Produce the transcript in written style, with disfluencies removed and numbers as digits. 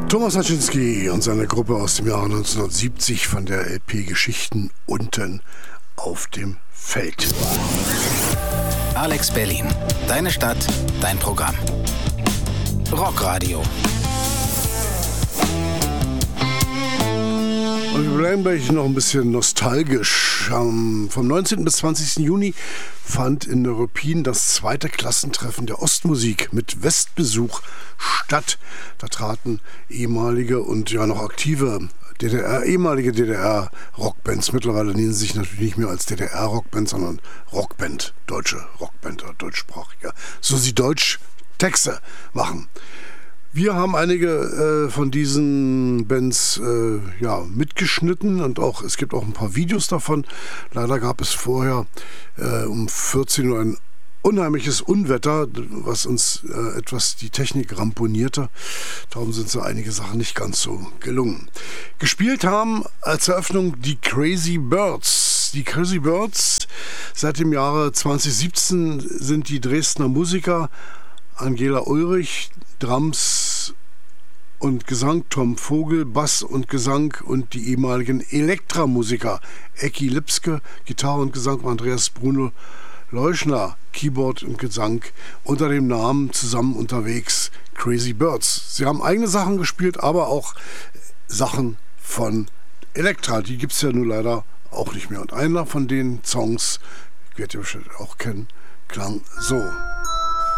Thomas Haczynski und seine Gruppe aus dem Jahre 1970 von der LP Geschichten unten auf dem Feld. Alex Berlin. Deine Stadt, dein Programm. Rockradio. Und wir bleiben gleich noch ein bisschen nostalgisch. Vom 19. bis 20. Juni fand in Neuruppin das zweite Klassentreffen der Ostmusik mit Westbesuch statt. Da traten ehemalige und ja noch aktive ehemalige DDR-Rockbands. Mittlerweile nennen sie sich natürlich nicht mehr als DDR-Rockband, sondern Rockband, deutsche Rockband oder deutschsprachige. So sie Deutsch-Texte machen. Wir haben einige von diesen Bands mitgeschnitten und auch es gibt auch ein paar Videos davon. Leider gab es vorher um 14 Uhr ein unheimliches Unwetter, was uns etwas die Technik ramponierte. Darum sind so einige Sachen nicht ganz so gelungen. Gespielt haben als Eröffnung die Crazy Birds. Die Crazy Birds seit dem Jahre 2017 sind die Dresdner Musiker Angela Ulrich, Drums und Gesang, Tom Vogel, Bass und Gesang und die ehemaligen Elektra-Musiker Ecki Lipske, Gitarre und Gesang, Andreas Bruno Leuschner, Keyboard und Gesang, unter dem Namen zusammen unterwegs Crazy Birds. Sie haben eigene Sachen gespielt, aber auch Sachen von Elektra. Die gibt es ja nun leider auch nicht mehr. Und einer von den Songs, werdet ihr bestimmt auch kennen, klang so.